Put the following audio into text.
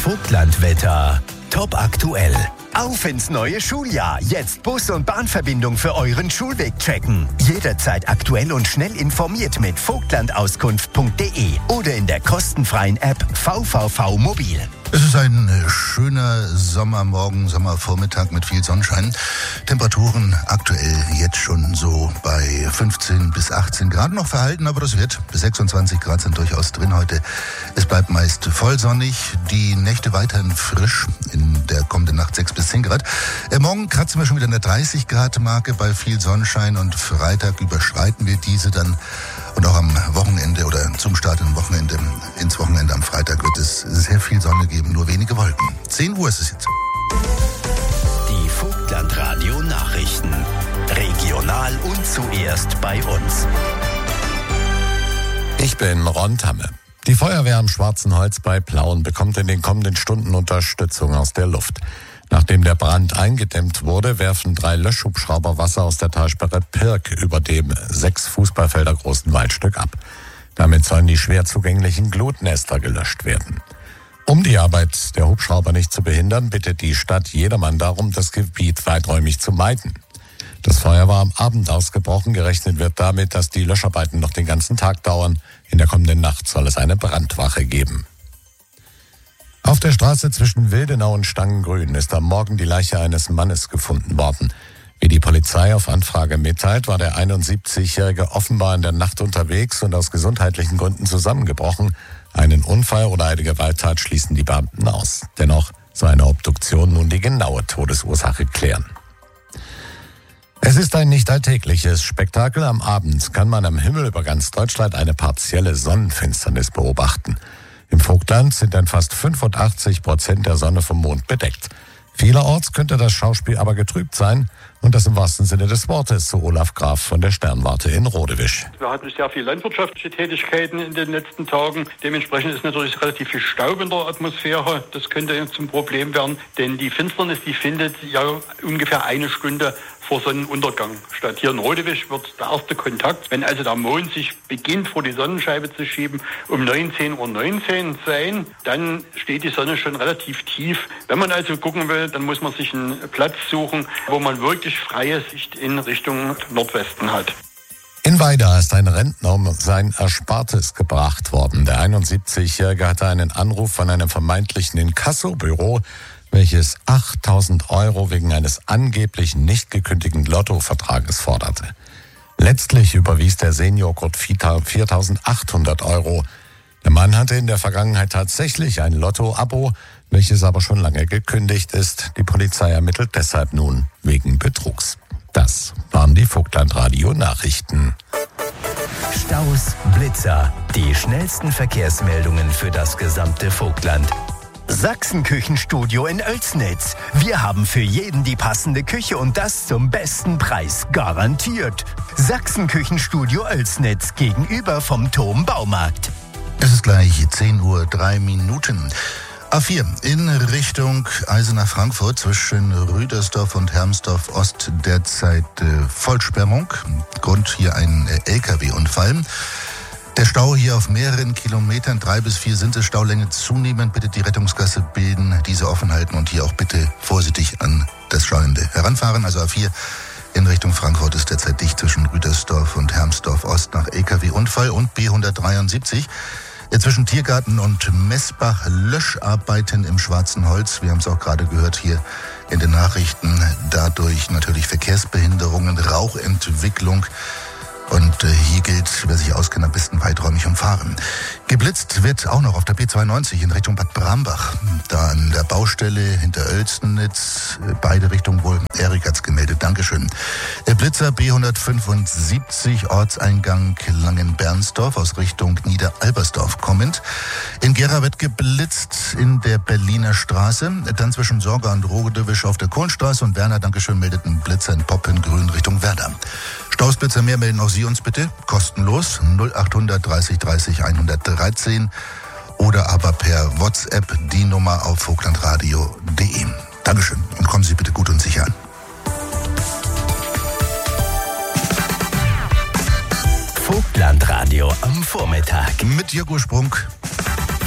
Vogtlandwetter. Top aktuell. Auf ins neue Schuljahr. Jetzt Bus- und Bahnverbindung für euren Schulweg checken. Jederzeit aktuell und schnell informiert mit vogtlandauskunft.de oder in der kostenfreien App VVV Mobil. Es ist ein schöner Sommermorgen, Sommervormittag mit viel Sonnenschein. Temperaturen aktuell jetzt schon so bei 15 bis 18 Grad noch verhalten, aber das wird. Bis 26 Grad sind durchaus drin heute. Es bleibt meist vollsonnig, die Nächte weiterhin frisch, in der kommenden Nacht 6 bis 10 Grad. Morgen kratzen wir schon wieder in der 30 Grad Marke bei viel Sonnenschein und Freitag überschreiten wir diese dann. Und auch am Wochenende oder zum Start ins Wochenende am Freitag wird es sehr viel Sonne geben, nur wenige Wolken. 10 Uhr ist es jetzt. Die Vogtlandradio Nachrichten. Regional und zuerst bei uns. Ich bin Ron Tamme. Die Feuerwehr am Schwarzen Holz bei Plauen bekommt in den kommenden Stunden Unterstützung aus der Luft. Nachdem der Brand eingedämmt wurde, werfen 3 Löschhubschrauber Wasser aus der Talsperre Pirk über dem 6 Fußballfelder großen Waldstück ab. Damit sollen die schwer zugänglichen Glutnester gelöscht werden. Um die Arbeit der Hubschrauber nicht zu behindern, bittet die Stadt jedermann darum, das Gebiet weiträumig zu meiden. Das Feuer war am Abend ausgebrochen. Gerechnet wird damit, dass die Löscharbeiten noch den ganzen Tag dauern. In der kommenden Nacht soll es eine Brandwache geben. Auf der Straße zwischen Wildenau und Stangengrün ist am Morgen die Leiche eines Mannes gefunden worden. Wie die Polizei auf Anfrage mitteilt, war der 71-Jährige offenbar in der Nacht unterwegs und aus gesundheitlichen Gründen zusammengebrochen. Einen Unfall oder eine Gewalttat schließen die Beamten aus. Dennoch soll eine Obduktion nun die genaue Todesursache klären. Es ist ein nicht alltägliches Spektakel. Am Abend kann man am Himmel über ganz Deutschland eine partielle Sonnenfinsternis beobachten. Im Vogtland sind dann fast 85% der Sonne vom Mond bedeckt. Vielerorts könnte das Schauspiel aber getrübt sein und das im wahrsten Sinne des Wortes, so Olaf Graf von der Sternwarte in Rodewisch. Wir hatten sehr viele landwirtschaftliche Tätigkeiten in den letzten Tagen. Dementsprechend ist natürlich relativ viel Staub in der Atmosphäre. Das könnte zum Problem werden, denn die Finsternis, die findet ja ungefähr 1 Stunde vor Sonnenuntergang statt. Hier in Rodewisch wird der erste Kontakt, wenn also der Mond sich beginnt vor die Sonnenscheibe zu schieben, um 19:19 Uhr sein, dann steht die Sonne schon relativ tief. Wenn man also gucken will, dann muss man sich einen Platz suchen, wo man wirklich freie Sicht in Richtung Nordwesten hat. In Weida ist ein Rentner um sein Erspartes gebracht worden. Der 71-Jährige hatte einen Anruf von einem vermeintlichen Inkassobüro, welches 8.000 € wegen eines angeblich nicht gekündigten Lottovertrages forderte. Letztlich überwies der Senior Kurt 4.800 €. Der Mann hatte in der Vergangenheit tatsächlich ein Lotto-Abo, welches aber schon lange gekündigt ist. Die Polizei ermittelt deshalb nun wegen Betrugs. Das waren die Vogtlandradio-Nachrichten. Staus, Blitzer, die schnellsten Verkehrsmeldungen für das gesamte Vogtland. Sachsenküchenstudio in Oelsnitz. Wir haben für jeden die passende Küche und das zum besten Preis garantiert. Sachsenküchenstudio Oelsnitz gegenüber vom Thom Baumarkt. Es ist gleich 10:03 Uhr. A4 in Richtung Eisenach-Frankfurt zwischen Rüdersdorf und Hermsdorf Ost derzeit Vollsperrung. Grund hier ein LKW-Unfall. Der Stau hier auf mehreren Kilometern, 3 bis 4 sind es. Staulänge zunehmend. Bitte die Rettungsgasse bilden, diese offen halten und hier auch bitte vorsichtig an das Stauende heranfahren. Also A4 in Richtung Frankfurt ist derzeit dicht zwischen Rüdersdorf und Hermsdorf Ost nach LKW-Unfall und B173. Zwischen Tiergarten und Messbach Löscharbeiten im Schwarzen Holz. Wir haben es auch gerade gehört hier in den Nachrichten. Dadurch natürlich Verkehrsbehinderungen, Rauchentwicklung. Und hier gilt, wer sich auskennt, am besten weiträumig umfahren. Geblitzt wird auch noch auf der B92 in Richtung Bad Brambach. Da an der Baustelle hinter Oelsnitz, beide Richtungen wohl. Erik hat's gemeldet, Dankeschön. Blitzer B175, Ortseingang Langenbernsdorf aus Richtung Niederalbersdorf kommend. In Gera wird geblitzt in der Berliner Straße. Dann zwischen Sorge und Rodewisch auf der Kohlenstraße. Und Werner, Dankeschön, meldet einen Blitzer in Poppengrün Richtung Werder. Stausblitzer mehr melden auch Sie uns bitte, kostenlos, 0800 30 30 113 oder aber per WhatsApp die Nummer auf vogtlandradio.de. Dankeschön und kommen Sie bitte gut und sicher an. Vogtlandradio am Vormittag. Mit Jürgen Sprung.